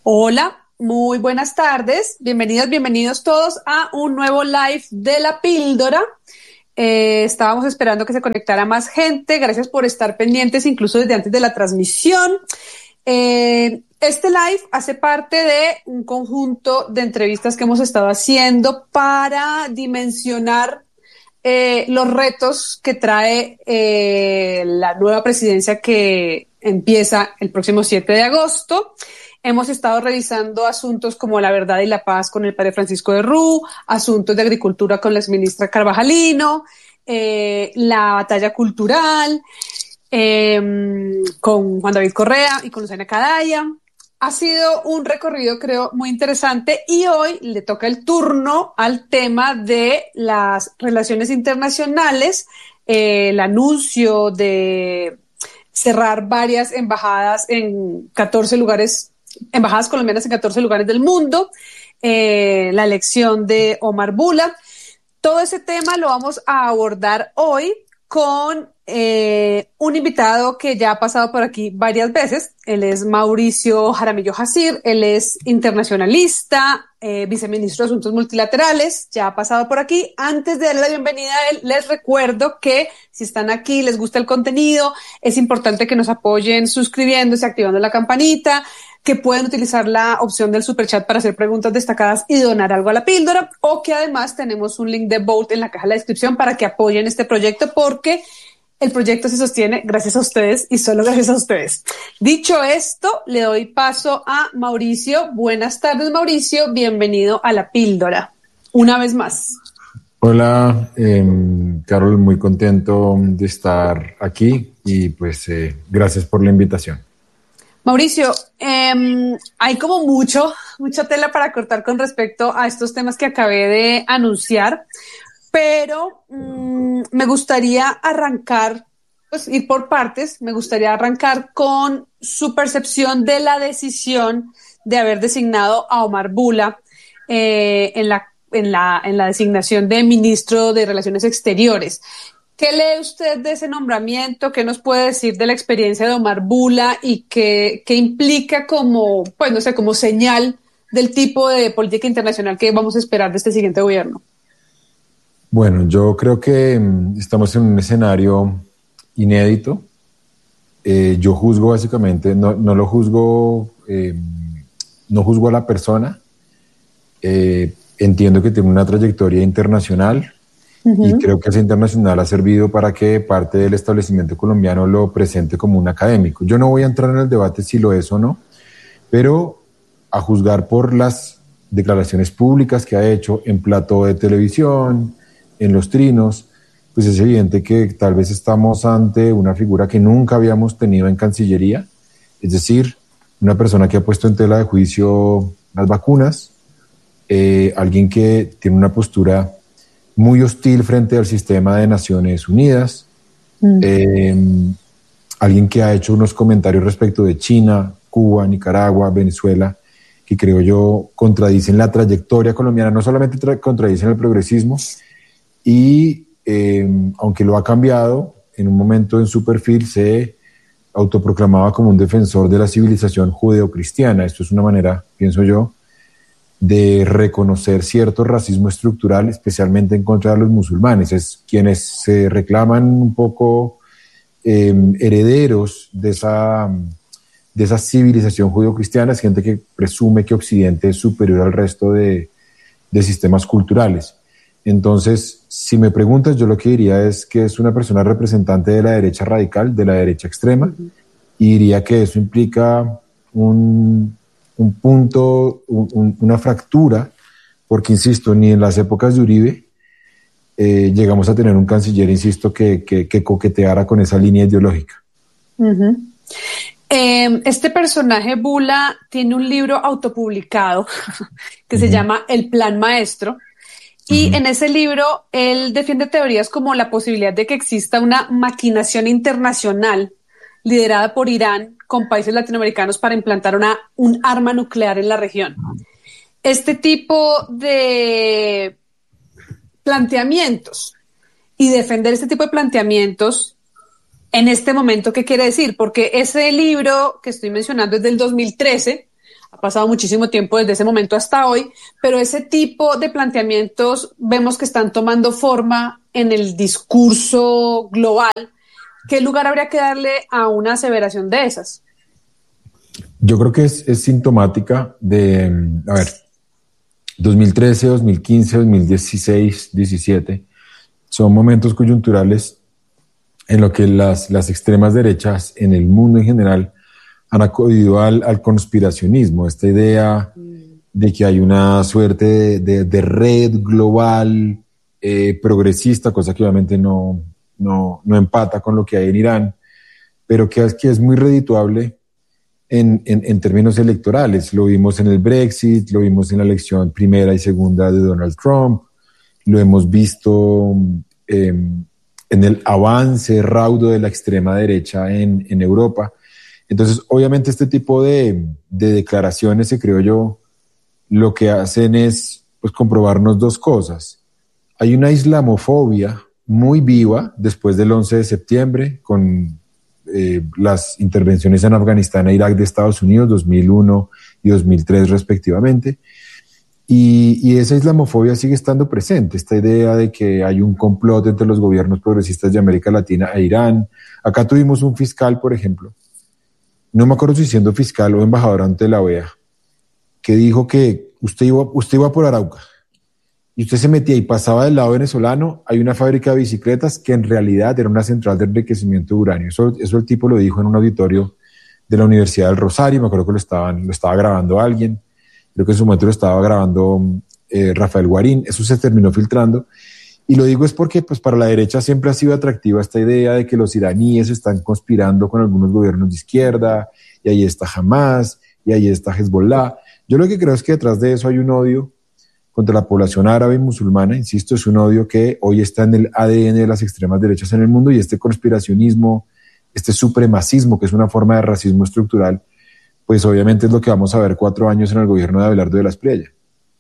Hola, muy buenas tardes. Bienvenidos todos a un nuevo live de La Píldora. Estábamos esperando que se conectara más gente. Gracias por estar pendientes, incluso desde antes de la transmisión. Este live hace parte de un conjunto de entrevistas que hemos estado haciendo para dimensionar los retos que trae la nueva presidencia que empieza el próximo 7 de agosto. Hemos estado revisando asuntos como la verdad y la paz con el padre Francisco de Rú, asuntos de agricultura con la exministra Carvajalino, la batalla cultural con Juan David Correa y con Luciana Cadaya. Ha sido un recorrido, creo, muy interesante y hoy le toca el turno al tema de las relaciones internacionales, el anuncio de cerrar varias embajadas en 14 lugares, embajadas colombianas en 14 lugares del mundo, la elección de Omar Bula. Todo ese tema lo vamos a abordar hoy con un invitado que ya ha pasado por aquí varias veces. Él es Mauricio Jaramillo Jacir, él es internacionalista, viceministro de Asuntos Multilaterales, ya ha pasado por aquí. Antes de darle la bienvenida a él, les recuerdo que si están aquí, les gusta el contenido, es importante que nos apoyen suscribiéndose, activando la campanita, que pueden utilizar la opción del superchat para hacer preguntas destacadas y donar algo a La Píldora, o que además tenemos un link de Vote en la caja de la descripción para que apoyen este proyecto, porque el proyecto se sostiene gracias a ustedes y solo gracias a ustedes. Dicho esto, le doy paso a Mauricio. Buenas tardes, Mauricio. Bienvenido a La Píldora. Una vez más. Hola, Carol, muy contento de estar aquí y pues gracias por la invitación. Mauricio, hay como mucha tela para cortar con respecto a estos temas que acabé de anunciar, pero me gustaría arrancar, pues ir por partes. Me gustaría arrancar con su percepción de la decisión de haber designado a Omar Bula en la designación de ministro de Relaciones Exteriores. ¿Qué lee usted de ese nombramiento? ¿Qué nos puede decir de la experiencia de Omar Bula y qué implica como, pues no sé, como señal del tipo de política internacional que vamos a esperar de este siguiente gobierno? Bueno, yo creo que estamos en un escenario inédito. Yo juzgo básicamente, no lo juzgo, no juzgo a la persona. Entiendo que tiene una trayectoria internacional. Y creo que ese internacional ha servido para que parte del establecimiento colombiano lo presente como un académico. Yo no voy a entrar en el debate si lo es o no, pero a juzgar por las declaraciones públicas que ha hecho en plató de televisión, en los trinos, pues es evidente que tal vez estamos ante una figura que nunca habíamos tenido en Cancillería, es decir, una persona que ha puesto en tela de juicio las vacunas, alguien que tiene una postura muy hostil frente al sistema de Naciones Unidas, alguien que ha hecho unos comentarios respecto de China, Cuba, Nicaragua, Venezuela, que creo yo contradicen la trayectoria colombiana, no solamente contradicen el progresismo, y aunque lo ha cambiado, en un momento en su perfil se autoproclamaba como un defensor de la civilización judeocristiana. Esto es una manera, pienso yo, de reconocer cierto racismo estructural, especialmente en contra de los musulmanes. Es quienes se reclaman un poco herederos de esa civilización judeocristiana, es gente que presume que Occidente es superior al resto de sistemas culturales. Entonces, si me preguntas, yo lo que diría es que es una persona representante de la derecha radical, de la derecha extrema, y diría que eso implica un punto, una fractura, porque, insisto, ni en las épocas de Uribe llegamos a tener un canciller, insisto, que coqueteara con esa línea ideológica. Este personaje, Bula, tiene un libro autopublicado que se llama El Plan Maestro, y en ese libro él defiende teorías como la posibilidad de que exista una maquinación internacional liderada por Irán con países latinoamericanos para implantar un arma nuclear en la región. Este tipo de planteamientos y defender este tipo de planteamientos en este momento, ¿qué quiere decir? Porque ese libro que estoy mencionando es del 2013, Ha pasado muchísimo tiempo desde ese momento hasta hoy, pero ese tipo de planteamientos vemos que están tomando forma en el discurso global. ¿Qué lugar habría que darle a una aseveración de esas? Yo creo que es sintomática de, 2013, 2015, 2016, 17, son momentos coyunturales en lo que las extremas derechas en el mundo en general han acudido al conspiracionismo, esta idea de que hay una suerte de red global progresista, cosa que obviamente no empata con lo que hay en Irán, pero que es muy redituable en términos electorales. Lo vimos en el Brexit, lo vimos en la elección primera y segunda de Donald Trump, lo hemos visto en el avance raudo de la extrema derecha en Europa. Entonces, obviamente este tipo de declaraciones, creo yo, lo que hacen es pues, comprobarnos dos cosas. Hay una islamofobia muy viva después del 11 de septiembre, con las intervenciones en Afganistán e Irak de Estados Unidos, 2001 y 2003 respectivamente. Y esa islamofobia sigue estando presente, esta idea de que hay un complot entre los gobiernos progresistas de América Latina e Irán. Acá tuvimos un fiscal, por ejemplo, no me acuerdo si siendo fiscal o embajador ante la OEA, que dijo que usted iba por Arauca y usted se metía y pasaba del lado venezolano, hay una fábrica de bicicletas que en realidad era una central de enriquecimiento de uranio. Eso el tipo lo dijo en un auditorio de la Universidad del Rosario, me acuerdo que lo estaba grabando alguien. Creo que en su momento lo estaba grabando Rafael Guarín. Eso se terminó filtrando. Y lo digo es porque pues, para la derecha siempre ha sido atractiva esta idea de que los iraníes están conspirando con algunos gobiernos de izquierda, y ahí está Hamas, y ahí está Hezbollah. Yo lo que creo es que detrás de eso hay un odio contra la población árabe y musulmana. Insisto, es un odio que hoy está en el ADN de las extremas derechas en el mundo, y este conspiracionismo, este supremacismo, que es una forma de racismo estructural, pues obviamente es lo que vamos a ver 4 años en el gobierno de Abelardo de la Espriella.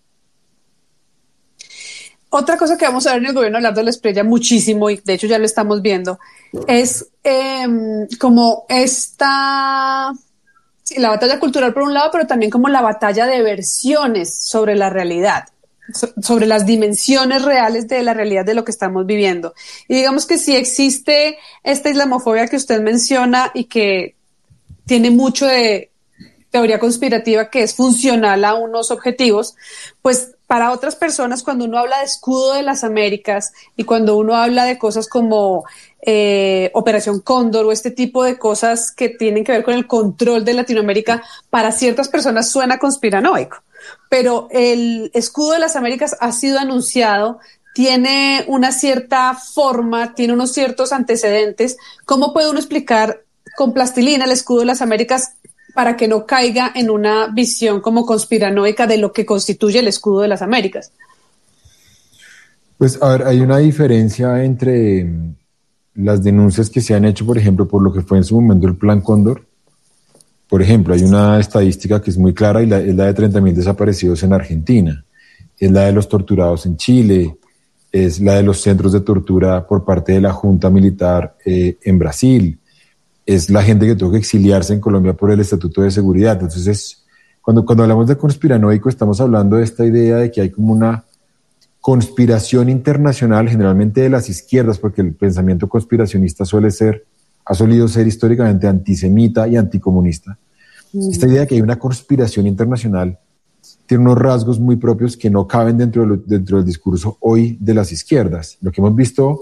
Otra cosa que vamos a ver en el gobierno de Abelardo de la Espriella muchísimo, y de hecho ya lo estamos viendo, es como la batalla cultural por un lado, pero también como la batalla de versiones sobre la realidad, sobre las dimensiones reales de la realidad de lo que estamos viviendo. Y digamos que si existe esta islamofobia que usted menciona y que tiene mucho de teoría conspirativa que es funcional a unos objetivos, pues para otras personas, cuando uno habla de escudo de las Américas y cuando uno habla de cosas como Operación Cóndor o este tipo de cosas que tienen que ver con el control de Latinoamérica, para ciertas personas suena conspiranoico. Pero el escudo de las Américas ha sido anunciado, tiene una cierta forma, tiene unos ciertos antecedentes. ¿Cómo puede uno explicar con plastilina el escudo de las Américas para que no caiga en una visión como conspiranoica de lo que constituye el escudo de las Américas? Pues a ver, hay una diferencia entre las denuncias que se han hecho, por ejemplo, por lo que fue en su momento el Plan Cóndor. Por ejemplo, hay una estadística que es muy clara y es la de 30.000 desaparecidos en Argentina, es la de los torturados en Chile, es la de los centros de tortura por parte de la Junta Militar en Brasil, es la gente que tuvo que exiliarse en Colombia por el Estatuto de Seguridad. Entonces, cuando hablamos de conspiranoico, estamos hablando de esta idea de que hay como una conspiración internacional, generalmente de las izquierdas, porque el pensamiento conspiracionista ha solido ser históricamente antisemita y anticomunista. Esta idea de que hay una conspiración internacional tiene unos rasgos muy propios que no caben dentro del discurso hoy de las izquierdas. Lo que hemos visto,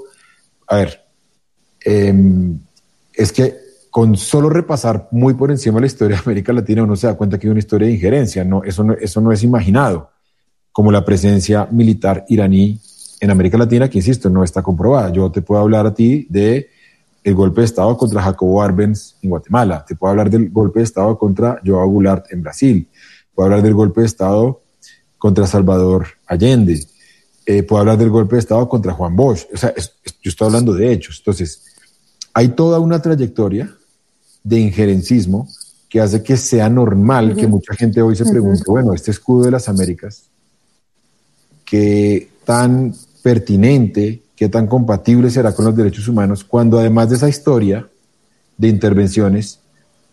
es que con solo repasar muy por encima la historia de América Latina uno se da cuenta que hay una historia de injerencia. Eso no es imaginado, como la presencia militar iraní en América Latina, que insisto, no está comprobada. Yo te puedo hablar a ti de el golpe de Estado contra Jacobo Arbenz en Guatemala, te puedo hablar del golpe de Estado contra João Goulart en Brasil, puedo hablar del golpe de Estado contra Salvador Allende, puedo hablar del golpe de Estado contra Juan Bosch. O sea, yo estoy hablando de hechos. Entonces, hay toda una trayectoria de injerencismo que hace que sea normal que mucha gente hoy se pregunte, bueno, este escudo de las Américas, qué tan pertinente, qué tan compatible será con los derechos humanos, cuando además de esa historia de intervenciones,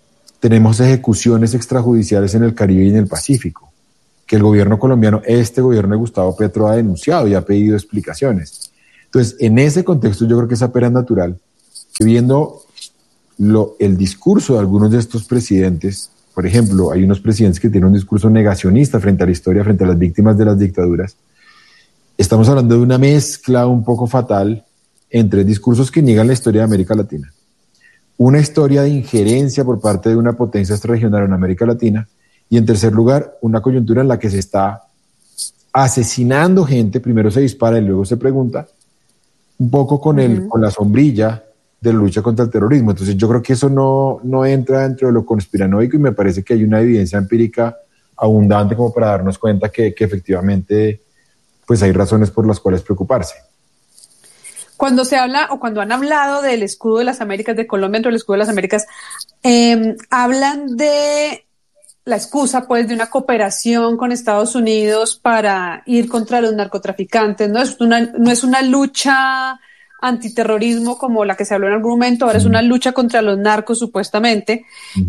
tenemos ejecuciones extrajudiciales en el Caribe y en el Pacífico, que el gobierno colombiano, este gobierno de Gustavo Petro, ha denunciado y ha pedido explicaciones. Entonces, en ese contexto yo creo que es apenas natural que viendo el discurso de algunos de estos presidentes, por ejemplo, hay unos presidentes que tienen un discurso negacionista frente a la historia, frente a las víctimas de las dictaduras. Estamos hablando de una mezcla un poco fatal entre discursos que niegan la historia de América Latina, una historia de injerencia por parte de una potencia extrarregional en América Latina, y en tercer lugar, una coyuntura en la que se está asesinando gente, primero se dispara y luego se pregunta, un poco con la sombrilla de la lucha contra el terrorismo. Entonces yo creo que eso no entra dentro de lo conspiranoico, y me parece que hay una evidencia empírica abundante como para darnos cuenta que efectivamente pues hay razones por las cuales preocuparse. Cuando se habla o cuando han hablado del escudo de las Américas, de Colombia dentro del escudo de las Américas, hablan de la excusa pues de una cooperación con Estados Unidos para ir contra los narcotraficantes. No es una lucha antiterrorismo como la que se habló en algún momento, ahora es una lucha contra los narcos supuestamente.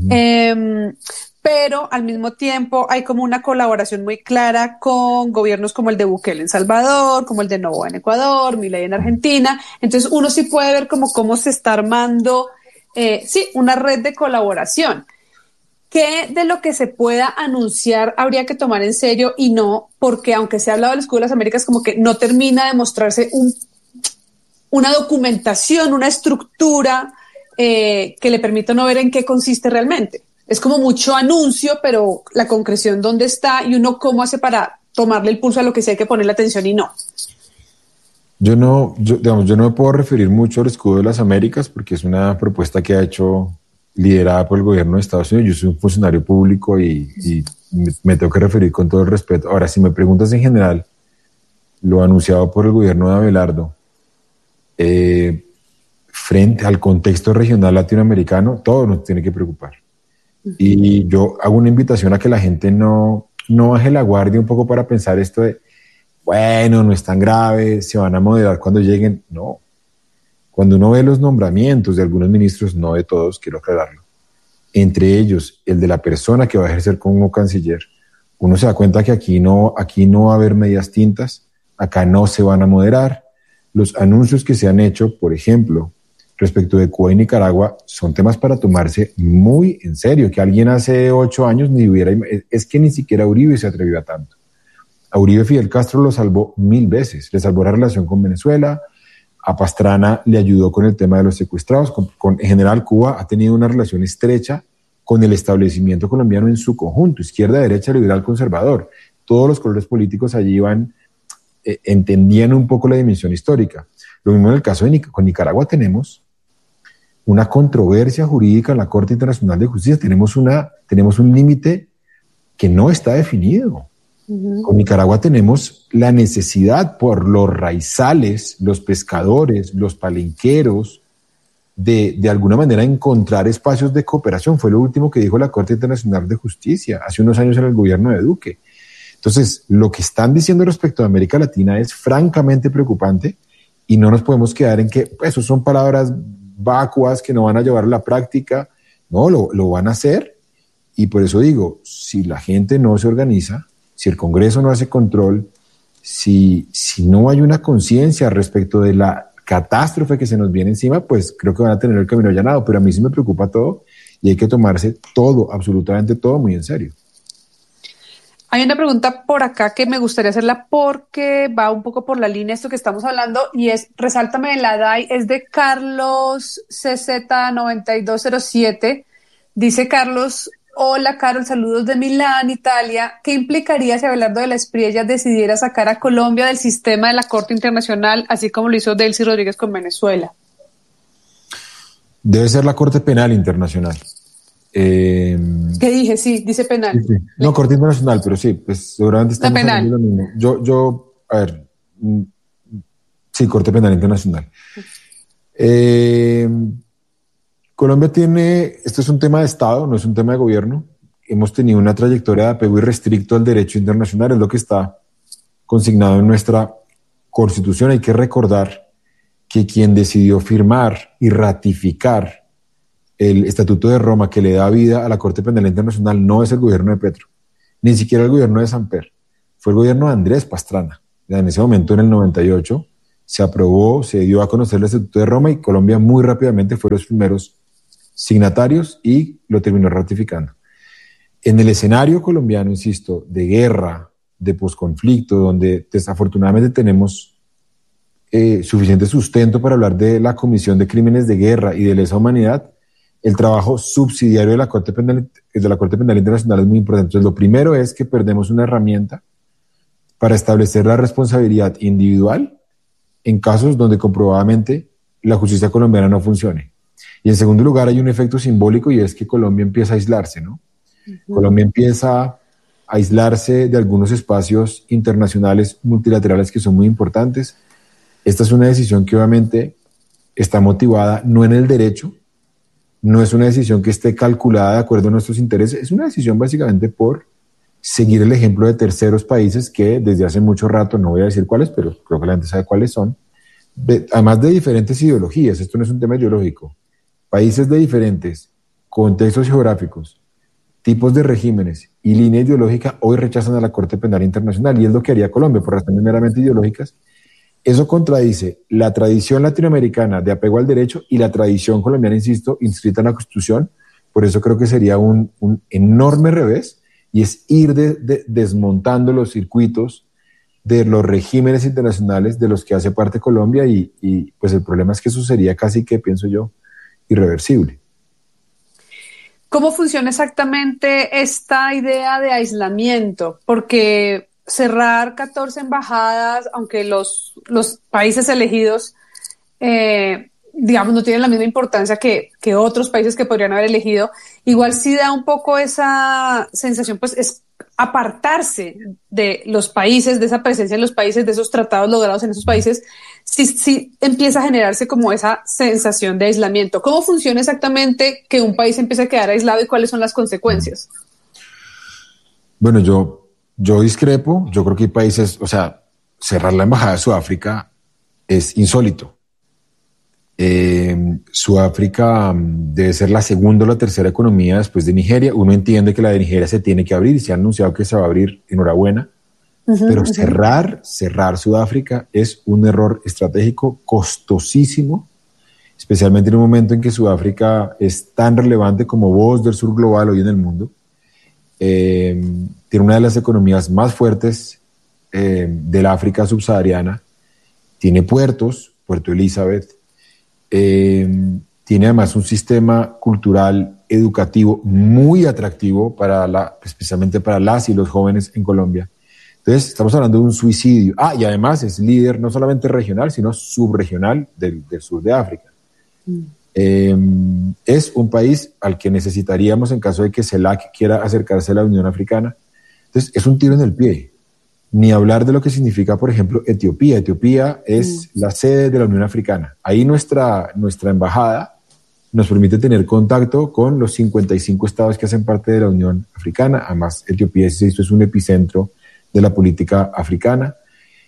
Pero al mismo tiempo hay como una colaboración muy clara con gobiernos como el de Bukele en Salvador, como el de Noboa en Ecuador, Milei en Argentina. Entonces uno sí puede ver como cómo se está armando, una red de colaboración. ¿Qué de lo que se pueda anunciar habría que tomar en serio y no? Porque aunque se ha hablado del escudo de las Américas, como que no termina de mostrarse una documentación, una estructura que le permita no ver en qué consiste realmente. Es como mucho anuncio, pero la concreción dónde está y uno cómo hace para tomarle el pulso a lo que sí hay que ponerle atención y no. Yo no me puedo referir mucho al escudo de las Américas porque es una propuesta que ha hecho liderada por el gobierno de Estados Unidos. Yo soy un funcionario público y me tengo que referir con todo el respeto. Ahora, si me preguntas en general, lo anunciado por el gobierno de Abelardo, frente al contexto regional latinoamericano, todo nos tiene que preocupar. Y yo hago una invitación a que la gente no baje la guardia un poco para pensar esto de, bueno, no es tan grave, se van a moderar cuando lleguen. No. Cuando uno ve los nombramientos de algunos ministros, no de todos, quiero aclararlo, entre ellos el de la persona que va a ejercer como canciller, uno se da cuenta que aquí no va a haber medias tintas, acá no se van a moderar. Los anuncios que se han hecho, por ejemplo, respecto de Cuba y Nicaragua, son temas para tomarse muy en serio, que alguien hace 8 años es que ni siquiera Uribe se atrevió a tanto. A Uribe Fidel Castro lo salvó 1000 veces, le salvó la relación con Venezuela, a Pastrana le ayudó con el tema de los secuestrados, en general Cuba ha tenido una relación estrecha con el establecimiento colombiano en su conjunto, izquierda, derecha, liberal, conservador. Todos los colores políticos allí entendían un poco la dimensión histórica. Lo mismo en el caso con Nicaragua tenemos una controversia jurídica en la Corte Internacional de Justicia, tenemos un límite que no está definido. Con Nicaragua tenemos la necesidad por los raizales, los pescadores, los palenqueros, de alguna manera encontrar espacios de cooperación. Fue lo último que dijo la Corte Internacional de Justicia hace unos años en el gobierno de Duque. Entonces, lo que están diciendo respecto a América Latina es francamente preocupante y no nos podemos quedar en que pues, eso son palabras vacuas que no van a llevar a la práctica. No, lo van a hacer, y por eso digo, si la gente no se organiza, si el Congreso no hace control, si no hay una conciencia respecto de la catástrofe que se nos viene encima, pues creo que van a tener el camino allanado. Pero a mí sí me preocupa todo y hay que tomarse todo, absolutamente todo, muy en serio. Hay una pregunta por acá que me gustaría hacerla porque va un poco por la línea de esto que estamos hablando, y es, resáltame de la DAI, es de Carlos CZ9207. Dice Carlos: hola Carol, saludos de Milán, Italia. ¿Qué implicaría si Abelardo de la Espriella decidiera sacar a Colombia del sistema de la Corte Internacional, así como lo hizo Delcy Rodríguez con Venezuela? Debe ser la Corte Penal Internacional. ¿Qué dije? Sí, dice penal. Sí. No, Corte Internacional, pero sí, pues seguramente estamos hablando de lo mismo. Sí, Corte Penal Internacional. Colombia esto es un tema de Estado, no es un tema de gobierno. Hemos tenido una trayectoria de apego irrestricto al derecho internacional, es lo que está consignado en nuestra Constitución. Hay que recordar que quien decidió firmar y ratificar el Estatuto de Roma que le da vida a la Corte Penal Internacional no es el gobierno de Petro, ni siquiera el gobierno de Samper, fue el gobierno de Andrés Pastrana. En ese momento, en el 98, se aprobó, se dio a conocer el Estatuto de Roma y Colombia muy rápidamente fue los primeros signatarios y lo terminó ratificando. En el escenario colombiano, insisto, de guerra, de posconflicto, donde desafortunadamente tenemos suficiente sustento para hablar de la comisión de crímenes de guerra y de lesa humanidad, el trabajo subsidiario de la Corte Penal Internacional es muy importante. Entonces, lo primero es que perdemos una herramienta para establecer la responsabilidad individual en casos donde comprobadamente la justicia colombiana no funcione. Y en segundo lugar, hay un efecto simbólico y es que Colombia empieza a aislarse, ¿no? Colombia empieza a aislarse de algunos espacios internacionales multilaterales que son muy importantes. Esta es una decisión que obviamente está motivada no en el derecho, no es una decisión que esté calculada de acuerdo a nuestros intereses, es una decisión básicamente por seguir el ejemplo de terceros países que desde hace mucho rato, no voy a decir cuáles, pero creo que la gente sabe cuáles son, además de diferentes ideologías, esto no es un tema ideológico, países de diferentes contextos geográficos, tipos de regímenes y línea ideológica hoy rechazan a la Corte Penal Internacional y es lo que haría Colombia por razones meramente ideológicas. Eso contradice la tradición latinoamericana de apego al derecho y la tradición colombiana, insisto, inscrita en la Constitución. Por eso creo que sería un enorme revés y es ir desmontando los circuitos de los regímenes internacionales de los que hace parte Colombia y pues el problema es que eso sería casi que, pienso yo, irreversible. ¿Cómo funciona exactamente esta idea de aislamiento? Porque cerrar 14 embajadas, aunque los países elegidos, digamos, no tienen la misma importancia que otros países que podrían haber elegido, igual sí da un poco esa sensación, pues es apartarse de los países, de esa presencia en los países, de esos tratados logrados en esos países, sí empieza a generarse como esa sensación de aislamiento. ¿Cómo funciona exactamente que un país empiece a quedar aislado y cuáles son las consecuencias? Bueno, yo discrepo, yo creo que hay países, o sea, cerrar la embajada de Sudáfrica es insólito. Sudáfrica debe ser la segunda o la tercera economía después de Nigeria. Uno entiende que la de Nigeria se tiene que abrir y se ha anunciado que se va a abrir, enhorabuena. Pero cerrar Sudáfrica es un error estratégico costosísimo, especialmente en un momento en que Sudáfrica es tan relevante como voz del sur global hoy en el mundo. Tiene una de las economías más fuertes del África subsahariana, tiene puertos, Puerto Elizabeth, tiene además un sistema cultural educativo muy atractivo especialmente para las y los jóvenes en Colombia. Entonces estamos hablando de un suicidio. Y además es líder no solamente regional, sino subregional del sur de África. Es un país al que necesitaríamos en caso de que CELAC quiera acercarse a la Unión Africana. Entonces es un tiro en el pie. Ni hablar de lo que significa, por ejemplo, Etiopía. Etiopía es la sede de la Unión Africana. Ahí nuestra embajada nos permite tener contacto con los 55 estados que hacen parte de la Unión Africana. Además, Etiopía es un epicentro de la política africana.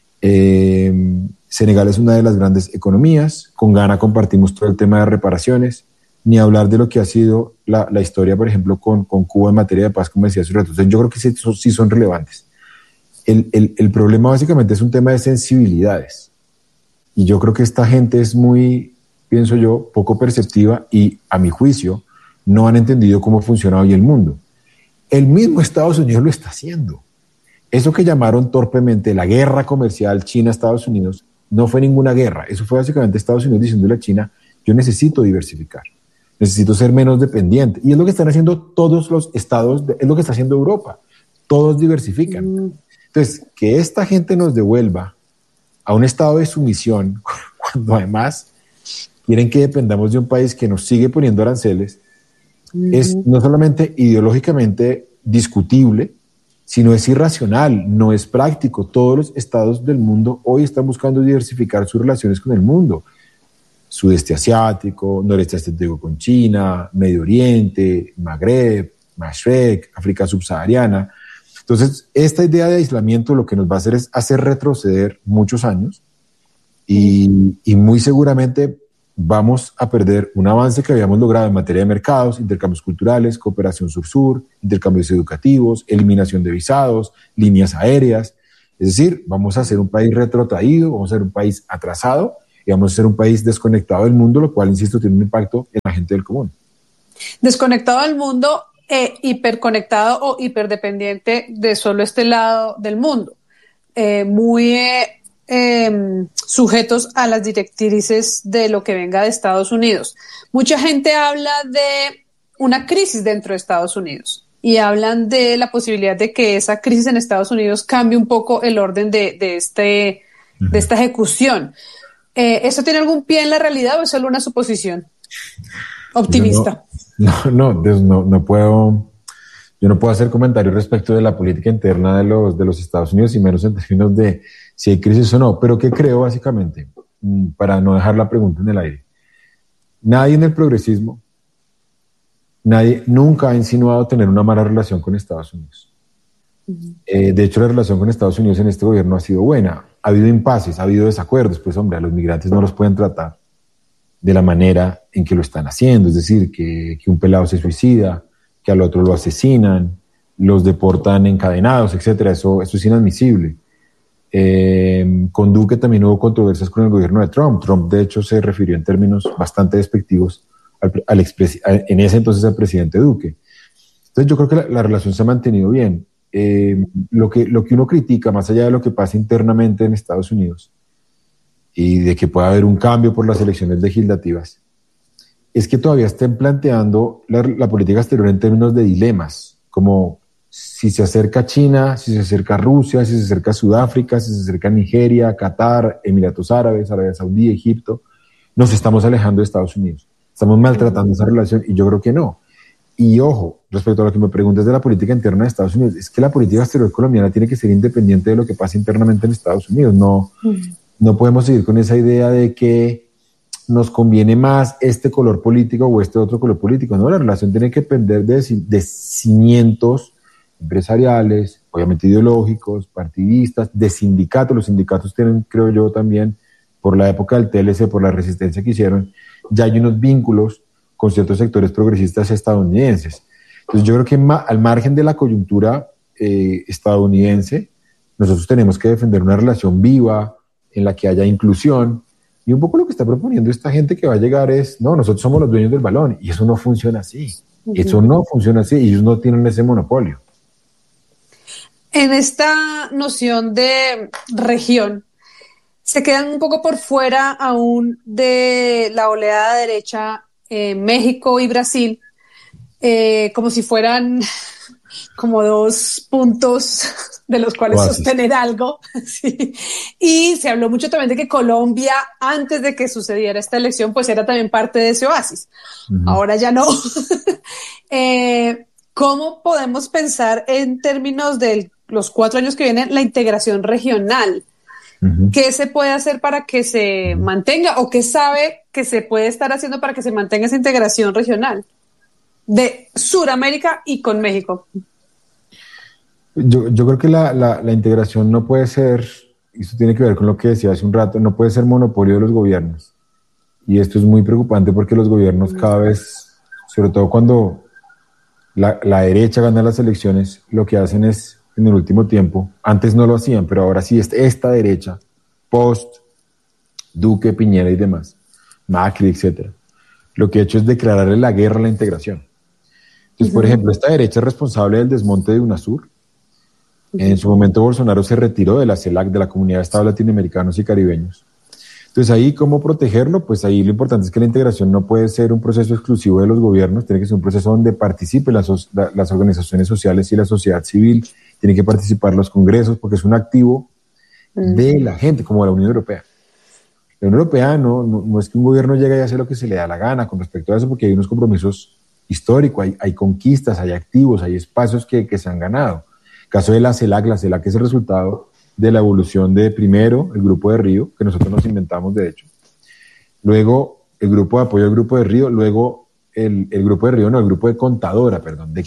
Senegal es una de las grandes economías. Con Ghana compartimos todo el tema de reparaciones. Ni hablar de lo que ha sido la historia, por ejemplo, con Cuba en materia de paz, como decía hace un rato. Entonces, yo creo que sí son relevantes. El problema básicamente es un tema de sensibilidades. Y yo creo que esta gente es muy, pienso yo, poco perceptiva y, a mi juicio, no han entendido cómo funciona hoy el mundo. El mismo Estados Unidos lo está haciendo. Eso que llamaron torpemente la guerra comercial China-Estados Unidos no fue ninguna guerra. Eso fue básicamente Estados Unidos diciéndole a China, yo necesito diversificar, necesito ser menos dependiente. Y es lo que están haciendo todos los estados, es lo que está haciendo Europa. Todos diversifican. Entonces, que esta gente nos devuelva a un estado de sumisión, cuando además quieren que dependamos de un país que nos sigue poniendo aranceles, es no solamente ideológicamente discutible, sino es irracional, no es práctico. Todos los estados del mundo hoy están buscando diversificar sus relaciones con el mundo. Sudeste asiático, noreste asiático con China, Medio Oriente, Magreb, Mashrek, África subsahariana. Entonces, esta idea de aislamiento lo que nos va a hacer es hacer retroceder muchos años y muy seguramente vamos a perder un avance que habíamos logrado en materia de mercados, intercambios culturales, cooperación sur-sur, intercambios educativos, eliminación de visados, líneas aéreas. Es decir, vamos a ser un país retrotraído, vamos a ser un país atrasado y vamos a ser un país desconectado del mundo, lo cual, insisto, tiene un impacto en la gente del común. Desconectado del mundo, hiperconectado o hiperdependiente de solo este lado del mundo. Muy sujetos a las directrices de lo que venga de Estados Unidos. Mucha gente habla de una crisis dentro de Estados Unidos y hablan de la posibilidad de que esa crisis en Estados Unidos cambie un poco el orden de esta ejecución. ¿Eso tiene algún pie en la realidad o es solo una suposición optimista? No puedo. Yo no puedo hacer comentarios respecto de la política interna de los Estados Unidos y menos en términos de si hay crisis o no. Pero ¿qué creo básicamente? Para no dejar la pregunta en el aire. Nadie en el progresismo, nadie nunca ha insinuado tener una mala relación con Estados Unidos. De hecho, la relación con Estados Unidos en este gobierno ha sido buena. Ha habido impases, ha habido desacuerdos. Pues hombre, a los migrantes no los pueden tratar de la manera en que lo están haciendo. Es decir, que un pelado se suicida, que al otro lo asesinan, los deportan encadenados, etcétera. Eso es inadmisible. Con Duque también hubo controversias con el gobierno de Trump. Trump, de hecho, se refirió en términos bastante despectivos en ese entonces al presidente Duque. Entonces yo creo que la relación se ha mantenido bien. Lo que uno critica, más allá de lo que pasa internamente en Estados Unidos y de que pueda haber un cambio por las elecciones legislativas, es que todavía estén planteando la política exterior en términos de dilemas, como si se acerca China, si se acerca Rusia, si se acerca Sudáfrica, si se acerca Nigeria, Qatar, Emiratos Árabes, Arabia Saudí, Egipto, nos estamos alejando de Estados Unidos, estamos maltratando esa relación y yo creo que no. Y ojo, respecto a lo que me preguntas de la política interna de Estados Unidos, es que la política exterior colombiana tiene que ser independiente de lo que pasa internamente en Estados Unidos. No podemos seguir con esa idea de que nos conviene más este color político o este otro color político. No, la relación tiene que depender de cimientos empresariales, obviamente ideológicos, partidistas, de sindicatos. Los sindicatos tienen, creo yo, también, por la época del TLC, por la resistencia que hicieron, ya hay unos vínculos con ciertos sectores progresistas estadounidenses. Entonces yo creo que al margen de la coyuntura estadounidense, nosotros tenemos que defender una relación viva, en la que haya inclusión, y un poco lo que está proponiendo esta gente que va a llegar es, no, nosotros somos los dueños del balón, y eso no funciona así. Eso no funciona así, y ellos no tienen ese monopolio. En esta noción de región, se quedan un poco por fuera aún de la oleada derecha México y Brasil, como si fueran como dos puntos de los cuales sostener algo. Sí. Y se habló mucho también de que Colombia, antes de que sucediera esta elección, pues era también parte de ese oasis. Ahora ya no. ¿Cómo podemos pensar en términos de los 4 años que vienen la integración regional? ¿Qué se puede hacer para que se mantenga o qué sabe que se puede estar haciendo para que se mantenga esa integración regional de Sudamérica y con México? Yo creo que la integración no puede ser, y esto tiene que ver con lo que decía hace un rato, no puede ser monopolio de los gobiernos. Y esto es muy preocupante porque los gobiernos cada vez, sobre todo cuando la derecha gana las elecciones, lo que hacen es, en el último tiempo, antes no lo hacían, pero ahora sí, esta derecha, post Duque, Piñera y demás, Macri, etcétera, lo que ha hecho es declararle la guerra a la integración. Entonces, por ejemplo, esta derecha es responsable del desmonte de UNASUR. En su momento Bolsonaro se retiró de la CELAC, de la Comunidad de Estados Latinoamericanos y Caribeños. Entonces ahí, ¿cómo protegerlo? Pues ahí lo importante es que la integración no puede ser un proceso exclusivo de los gobiernos, tiene que ser un proceso donde participen las organizaciones sociales y la sociedad civil, tienen que participar los congresos, porque es un activo de la gente, como la Unión Europea. La Unión Europea no es que un gobierno llegue y hace lo que se le da la gana con respecto a eso, porque hay unos compromisos históricos, hay conquistas, hay activos, hay espacios que se han ganado. El caso de la CELAC es el resultado de la evolución de primero el Grupo de Río, que nosotros nos inventamos de hecho, luego el Grupo de Apoyo al Grupo de Río, luego el Grupo de Río, no, el Grupo de Contadora,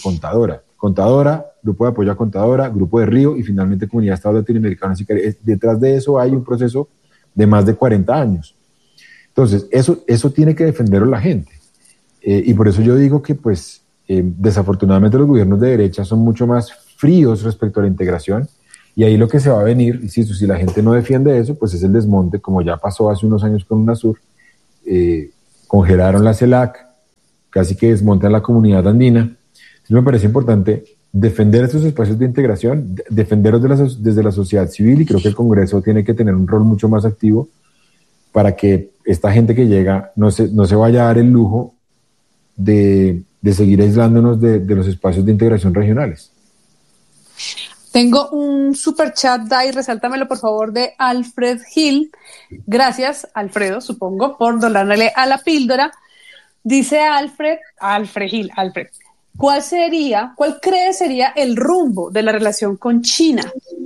Grupo de Apoyo a Contadora, Grupo de Río y finalmente Comunidad de Estados Latinoamericanos y Caribeños. Detrás de eso hay un proceso de más de 40 años. Entonces, eso tiene que defenderlo la gente. Y por eso yo digo que, pues, desafortunadamente los gobiernos de derecha son mucho más fríos respecto a la integración, y ahí lo que se va a venir, insisto, si la gente no defiende eso, pues es el desmonte, como ya pasó hace unos años con UNASUR. Congelaron la CELAC, casi que desmontan la comunidad andina. Entonces me parece importante defender estos espacios de integración, defenderlos desde la sociedad civil, y creo que el Congreso tiene que tener un rol mucho más activo para que esta gente que llega no se vaya a dar el lujo de seguir aislándonos de los espacios de integración regionales. Tengo un super chat, Dai, resáltamelo por favor, de Alfred Gil. Gracias, Alfredo, supongo, por donarle a la píldora. Dice Alfred Gil, ¿cuál cree sería el rumbo de la relación con China?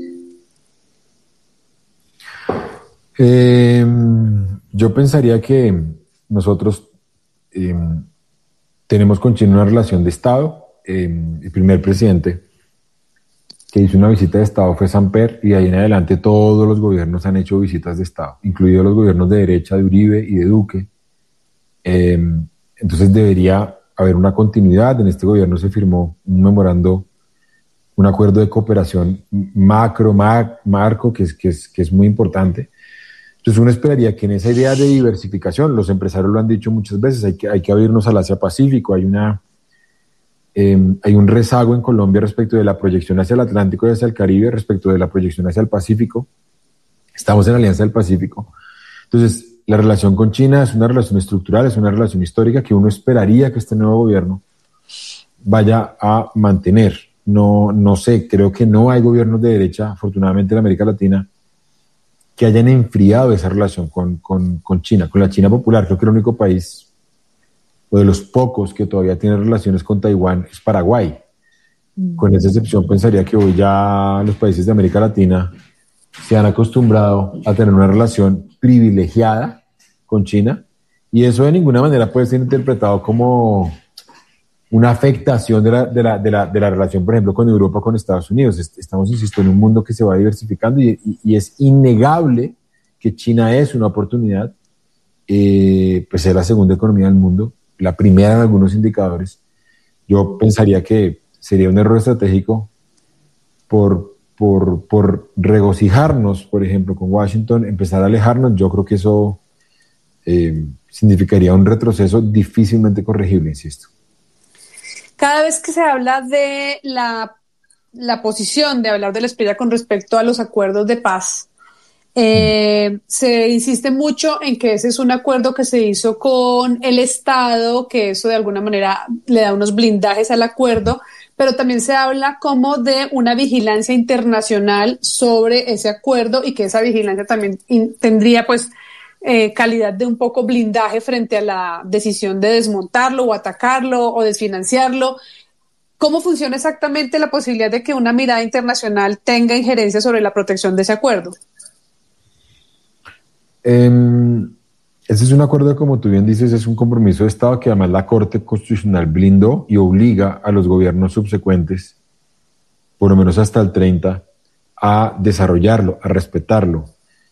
Yo pensaría que nosotros tenemos con China una relación de Estado. El primer presidente que hizo una visita de Estado fue Samper, y de ahí en adelante todos los gobiernos han hecho visitas de Estado, incluidos los gobiernos de derecha de Uribe y de Duque. Entonces debería haber una continuidad. En este gobierno se firmó un acuerdo de cooperación marco que es muy importante. Entonces uno esperaría que en esa idea de diversificación, los empresarios lo han dicho muchas veces, hay que abrirnos al Asia-Pacífico. Hay un rezago en Colombia respecto de la proyección hacia el Atlántico y hacia el Caribe, respecto de la proyección hacia el Pacífico. Estamos en la Alianza del Pacífico. Entonces, la relación con China es una relación estructural, es una relación histórica que uno esperaría que este nuevo gobierno vaya a mantener. No sé, creo que no hay gobiernos de derecha, afortunadamente en América Latina, que hayan enfriado esa relación con China, con la China popular. Creo que el único país, o de los pocos, que todavía tiene relaciones con Taiwán es Paraguay. Con esa excepción, pensaría que hoy ya los países de América Latina se han acostumbrado a tener una relación privilegiada con China, y eso de ninguna manera puede ser interpretado como una afectación de la relación, por ejemplo, con Europa o con Estados Unidos. Estamos, insisto, en un mundo que se va diversificando, y es innegable que China es una oportunidad, pues es la segunda economía del mundo, la primera en algunos indicadores. Yo pensaría que sería un error estratégico por regocijarnos, por ejemplo, con Washington, empezar a alejarnos. Yo creo que eso significaría un retroceso difícilmente corregible, insisto. Cada vez que se habla de la posición de hablar de la espera con respecto a los acuerdos de paz, se insiste mucho en que ese es un acuerdo que se hizo con el Estado, que eso de alguna manera le da unos blindajes al acuerdo, pero también se habla como de una vigilancia internacional sobre ese acuerdo, y que esa vigilancia también tendría pues calidad de un poco blindaje frente a la decisión de desmontarlo o atacarlo o desfinanciarlo. ¿Cómo funciona exactamente la posibilidad de que una mirada internacional tenga injerencia sobre la protección de ese acuerdo? Ese es un acuerdo, como tú bien dices, es un compromiso de Estado que además la Corte Constitucional blindó y obliga a los gobiernos subsecuentes, por lo menos hasta el 30, a desarrollarlo, a respetarlo.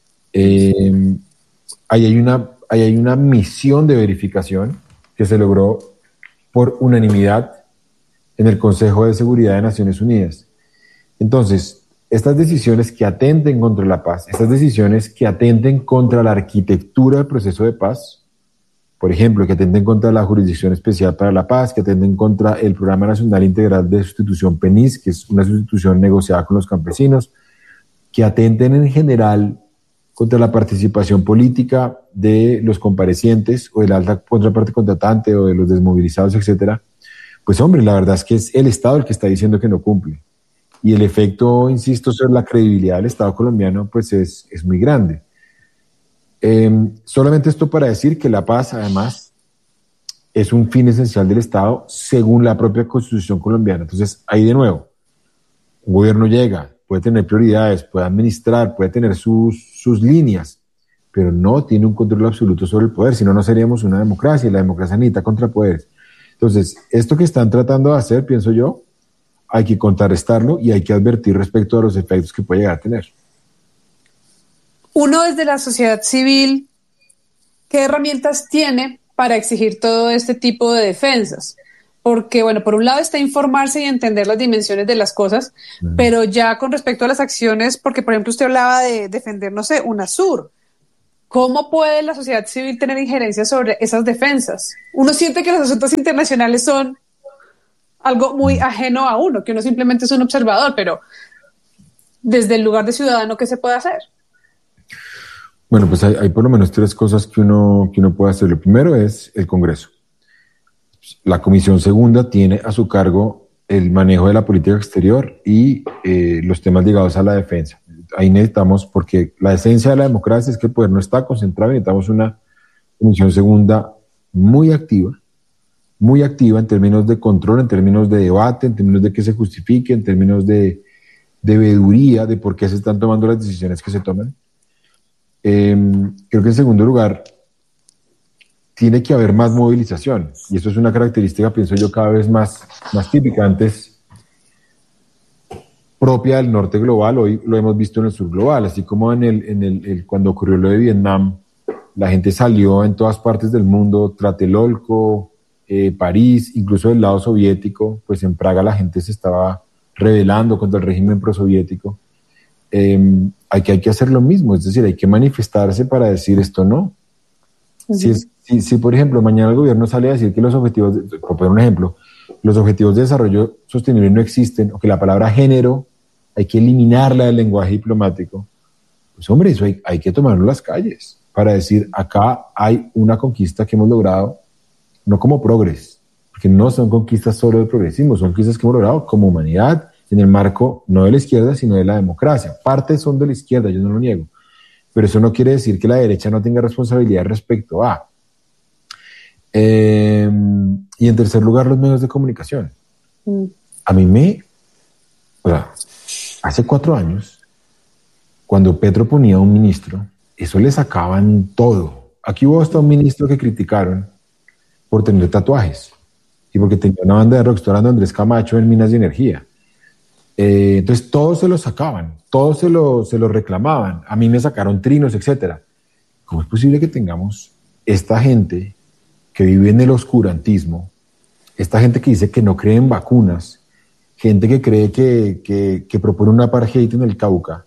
Ahí hay una misión de verificación que se logró por unanimidad en el Consejo de Seguridad de Naciones Unidas. Entonces, estas decisiones que atenten contra la paz, estas decisiones que atenten contra la arquitectura del proceso de paz, por ejemplo, que atenten contra la Jurisdicción Especial para la Paz, que atenten contra el Programa Nacional Integral de Sustitución PENIS, que es una sustitución negociada con los campesinos, que atenten en general contra la participación política de los comparecientes o de la alta contraparte contratante o de los desmovilizados, etcétera. Pues hombre, la verdad es que es el Estado el que está diciendo que no cumple. Y el efecto, insisto, sobre la credibilidad del Estado colombiano pues es muy grande. Solamente esto para decir que la paz, además, es un fin esencial del Estado según la propia Constitución colombiana. Entonces, ahí de nuevo, un gobierno llega, puede tener prioridades, puede administrar, puede tener sus líneas, pero no tiene un control absoluto sobre el poder, si no, no seríamos una democracia, y la democracia necesita contrapoderes. Entonces, esto que están tratando de hacer, pienso yo, hay que contrarrestarlo y hay que advertir respecto a los efectos que puede llegar a tener. Uno desde la sociedad civil ¿qué herramientas tiene para exigir todo este tipo de defensas? Porque, bueno, por un lado está informarse y entender las dimensiones de las cosas, pero ya con respecto a las acciones, porque, por ejemplo, usted hablaba de defender, no sé, UNASUR. ¿Cómo puede la sociedad civil tener injerencia sobre esas defensas? Uno siente que los asuntos internacionales son algo muy ajeno a uno, que uno simplemente es un observador, pero desde el lugar de ciudadano, ¿qué se puede hacer? Bueno, pues hay por lo menos tres cosas que uno puede hacer. Lo primero es el Congreso. La Comisión Segunda tiene a su cargo el manejo de la política exterior y los temas ligados a la defensa. Ahí necesitamos, porque la esencia de la democracia es que el poder no está concentrado, y necesitamos una Comisión Segunda muy activa en términos de control, en términos de debate, en términos de que se justifique, en términos de veeduría de por qué se están tomando las decisiones que se toman. Creo que en segundo lugar, tiene que haber más movilización, y esto es una característica, pienso yo, cada vez más típica. Antes, propia del norte global, hoy lo hemos visto en el sur global, así como cuando ocurrió lo de Vietnam, la gente salió en todas partes del mundo, Tlatelolco, París, incluso del lado soviético, pues en Praga la gente se estaba rebelando contra el régimen prosoviético. Hay que hacer lo mismo, es decir, hay que manifestarse para decir esto no. Si, por ejemplo, mañana el gobierno sale a decir que los objetivos, por poner un ejemplo, los objetivos de desarrollo sostenible no existen, o que la palabra género hay que eliminarla del lenguaje diplomático, pues hombre, eso hay que tomarlo en las calles para decir, acá hay una conquista que hemos logrado, no como progres, porque no son conquistas solo del progresismo, son conquistas que hemos logrado como humanidad en el marco no de la izquierda, sino de la democracia. Partes son de la izquierda, yo no lo niego, pero eso no quiere decir que la derecha no tenga responsabilidad respecto a. Y en tercer lugar, los medios de comunicación. A mí hace 4 años, cuando Petro ponía a un ministro, eso le sacaban todo. Aquí hubo hasta un ministro que criticaron por tener tatuajes y porque tenía una banda de rock, estoy hablando de Andrés Camacho en Minas de Energía. Entonces todos se lo sacaban, todos se lo reclamaban. A mí me sacaron trinos, etcétera. ¿Cómo es posible que tengamos esta gente que vive en el oscurantismo, esta gente que dice que no cree en vacunas, gente que cree que propone un apartheid en el Cauca,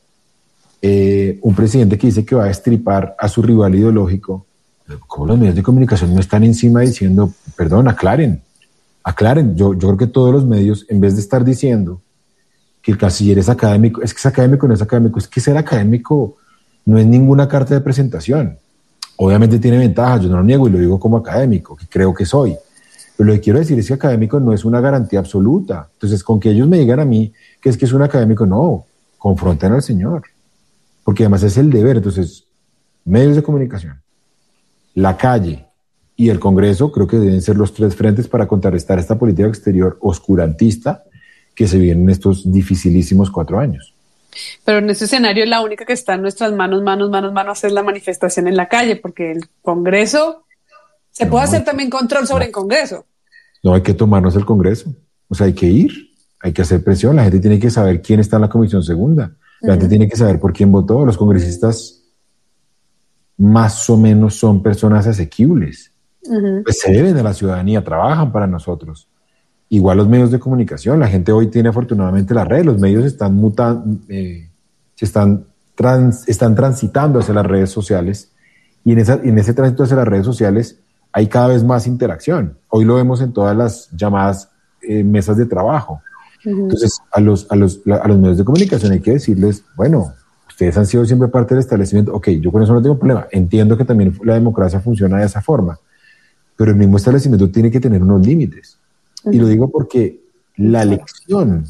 un presidente que dice que va a destripar a su rival ideológico? ¿Cómo los medios de comunicación no están encima diciendo, perdón, aclaren? Yo creo que todos los medios, en vez de estar diciendo que el canciller es académico, es que es académico, no es académico, es que ser académico no es ninguna carta de presentación. Obviamente tiene ventajas, yo no lo niego y lo digo como académico, que creo que soy. Pero lo que quiero decir es que académico no es una garantía absoluta. Entonces, con que ellos me digan a mí que es un académico, no, confronten al señor. Porque además es el deber. Entonces, medios de comunicación, la calle y el Congreso creo que deben ser los 3 frentes para contrarrestar esta política exterior oscurantista que se viene en estos dificilísimos 4 años. Pero en ese escenario la única que está en nuestras manos es la manifestación en la calle, porque el Congreso, se puede hacer también control sobre el Congreso. No, hay que tomarnos el Congreso, o sea, hay que ir, hay que hacer presión, la gente tiene que saber quién está en la Comisión Segunda, la gente tiene que saber por quién votó. Los congresistas más o menos son personas asequibles, pues se deben a la ciudadanía, trabajan para nosotros. Igual los medios de comunicación, la gente hoy tiene afortunadamente las redes, los medios están mutando, están transitando hacia las redes sociales, y en ese tránsito hacia las redes sociales hay cada vez más interacción. Hoy lo vemos en todas las llamadas mesas de trabajo. Entonces, a los medios de comunicación hay que decirles, bueno, ustedes han sido siempre parte del establecimiento, ok, yo con eso no tengo problema, entiendo que también la democracia funciona de esa forma, pero el mismo establecimiento tiene que tener unos límites. Y lo digo porque la elección,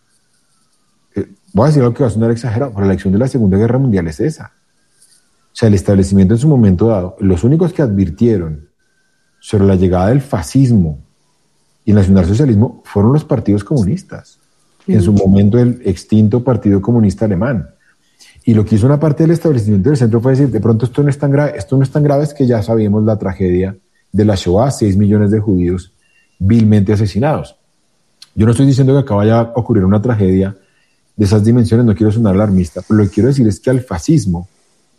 voy a decir algo que va a sonar exagerado, pero la elección de la Segunda Guerra Mundial es esa. O sea, el establecimiento en su momento dado, los únicos que advirtieron sobre la llegada del fascismo y el nacionalsocialismo fueron los partidos comunistas. En su momento el extinto Partido Comunista Alemán. Y lo que hizo una parte del establecimiento del centro fue decir, de pronto esto no es tan grave, es que ya sabíamos la tragedia de la Shoah, 6 millones de judíos vilmente asesinados. Yo no estoy diciendo que acá vaya a ocurrir una tragedia de esas dimensiones, no quiero sonar alarmista, pero lo que quiero decir es que al fascismo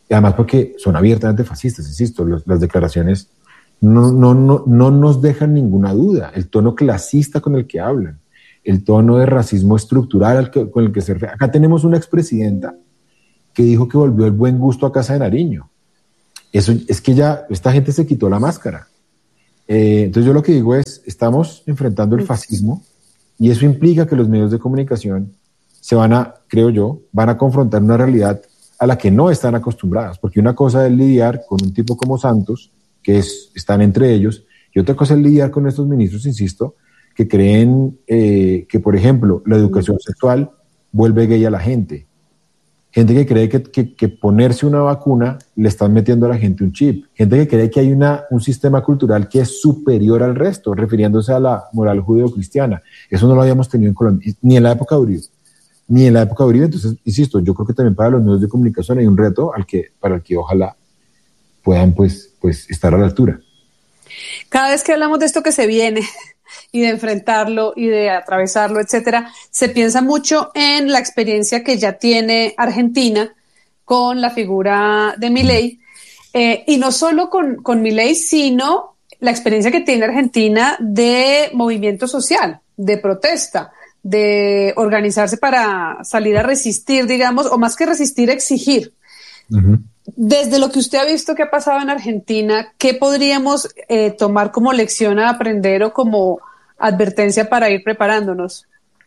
Y además porque son abiertamente fascistas, insisto, las declaraciones no nos dejan ninguna duda. El tono clasista con el que hablan, el tono de racismo estructural con el que se refiere. Acá tenemos una expresidenta que dijo que volvió el buen gusto a Casa de Nariño. Eso es que ya esta gente se quitó la máscara. Entonces yo lo que digo es, estamos enfrentando el fascismo y eso implica que los medios de comunicación creo yo, van a confrontar una realidad a la que no están acostumbradas, porque una cosa es lidiar con un tipo como Santos, están entre ellos, y otra cosa es lidiar con estos ministros, insisto, que creen que, por ejemplo, la educación sexual vuelve gay a la gente. Gente que cree que ponerse una vacuna le están metiendo a la gente un chip. Gente que cree que hay un sistema cultural que es superior al resto, refiriéndose a la moral judeocristiana. Eso no lo habíamos tenido en Colombia, ni en la época de Uribe. Entonces, insisto, yo creo que también para los medios de comunicación hay un reto para el que ojalá puedan pues estar a la altura. Cada vez que hablamos de esto que se viene y de enfrentarlo y de atravesarlo, etcétera, se piensa mucho en la experiencia que ya tiene Argentina con la figura de Milei, y no solo con Milei, sino la experiencia que tiene Argentina de movimiento social, de protesta, de organizarse para salir a resistir, digamos, o más que resistir, exigir. Uh-huh. Desde lo que usted ha visto que ha pasado en Argentina, ¿qué podríamos tomar como lección a aprender o como advertencia para ir preparándonos?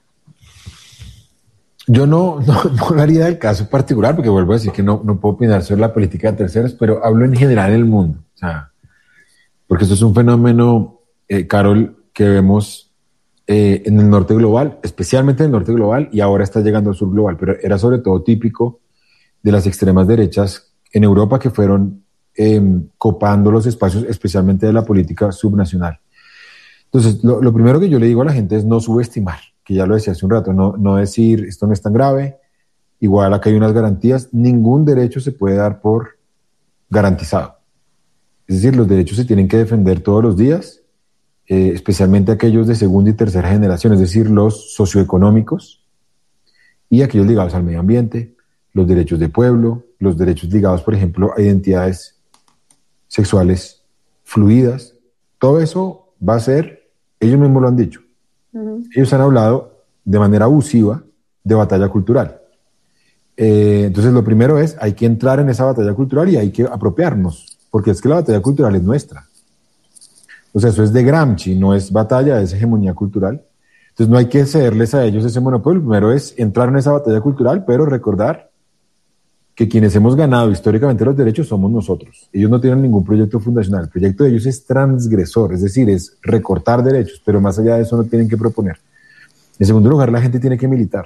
Yo no hablaría del caso particular, porque vuelvo a decir que no puedo opinar sobre la política de terceros, pero hablo en general en el mundo. O sea, porque esto es un fenómeno, Carol, que vemos en el norte global, especialmente en el norte global, y ahora está llegando al sur global, pero era sobre todo típico de las extremas derechas en Europa que fueron copando los espacios, especialmente de la política subnacional. Entonces, lo primero que yo le digo a la gente es no subestimar, que ya lo decía hace un rato, no decir esto no es tan grave, igual acá hay unas garantías, ningún derecho se puede dar por garantizado. Es decir, los derechos se tienen que defender todos los días, especialmente aquellos de segunda y tercera generación, es decir, los socioeconómicos y aquellos ligados al medio ambiente, los derechos de pueblo, los derechos ligados, por ejemplo, a identidades sexuales fluidas. Todo eso va a ser, ellos mismos lo han dicho. Uh-huh. Ellos han hablado de manera abusiva de batalla cultural. Entonces, lo primero es, hay que entrar en esa batalla cultural y hay que apropiarnos, porque es que la batalla cultural es nuestra. O sea, eso es de Gramsci, no es batalla, es hegemonía cultural. Entonces, no hay que cederles a ellos ese monopolio. Lo primero es entrar en esa batalla cultural, pero recordar que quienes hemos ganado históricamente los derechos somos nosotros. Ellos no tienen ningún proyecto fundacional. El proyecto de ellos es transgresor, es decir, es recortar derechos, pero más allá de eso no tienen que proponer. En segundo lugar, la gente tiene que militar.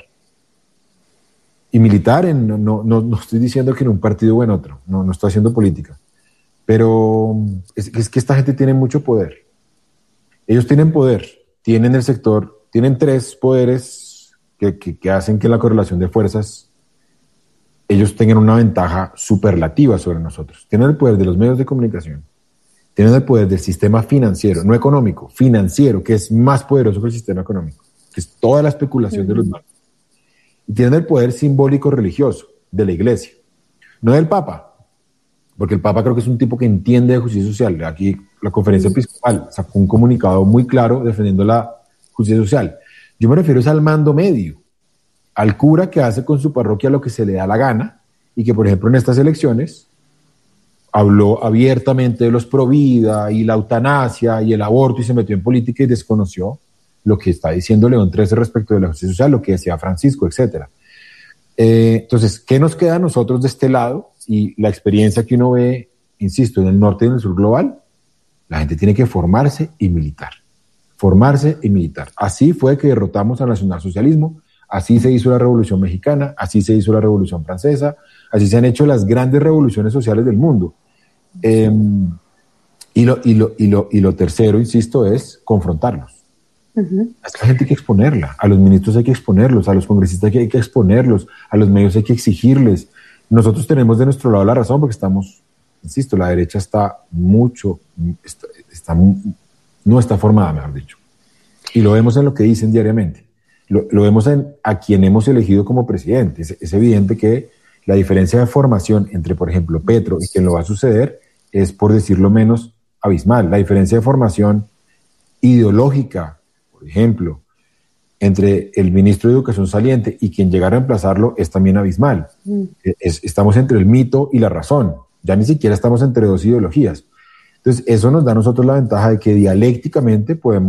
Y militar, no estoy diciendo que en un partido o en otro, no estoy haciendo política, pero es que esta gente tiene mucho poder. Ellos tienen poder, tienen el sector, tienen tres poderes que hacen que la correlación de fuerzas ellos tengan una ventaja superlativa sobre nosotros. Tienen el poder de los medios de comunicación, tienen el poder del sistema financiero, no económico, financiero, que es más poderoso que el sistema económico, que es toda la especulación de los bancos. Y tienen el poder simbólico religioso de la iglesia, no del Papa, porque el Papa creo que es un tipo que entiende de justicia social. Aquí la conferencia episcopal sacó un comunicado muy claro defendiendo la justicia social. Yo me refiero al mando medio, al cura que hace con su parroquia lo que se le da la gana y que, por ejemplo, en estas elecciones habló abiertamente de los provida y la eutanasia y el aborto y se metió en política y desconoció lo que está diciendo León XIII respecto de la justicia social, lo que decía Francisco, etc. Entonces, ¿qué nos queda a nosotros de este lado? Y la experiencia que uno ve, insisto, en el norte y en el sur global, la gente tiene que formarse y militar. Formarse y militar. Así fue que derrotamos al nacionalsocialismo. Así se hizo la Revolución Mexicana, así se hizo la Revolución Francesa, así se han hecho las grandes revoluciones sociales del mundo. Y lo tercero, insisto, es confrontarlos. Uh-huh. A esta gente hay que exponerla, a los ministros hay que exponerlos, a los congresistas hay que exponerlos, a los medios hay que exigirles. Nosotros tenemos de nuestro lado la razón porque estamos, insisto, la derecha no está formada, mejor dicho. Y lo vemos en lo que dicen diariamente. Lo vemos a quien hemos elegido como presidente. Es evidente que La diferencia de formación entre, por ejemplo, Petro y quien lo va a suceder es, por decirlo menos, abismal. La diferencia de formación ideológica, por ejemplo, entre el ministro de Educación saliente y quien llega a reemplazarlo es también abismal. Estamos entre el mito y la razón. Ya ni siquiera estamos entre dos ideologías. Entonces, eso nos da a nosotros la ventaja de que dialécticamente podemos